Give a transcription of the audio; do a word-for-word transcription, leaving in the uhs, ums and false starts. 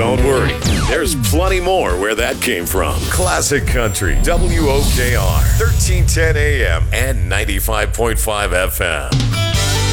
don't worry, there's plenty more where that came from. Classic Country, W O K R, thirteen ten A M and ninety-five point five F M.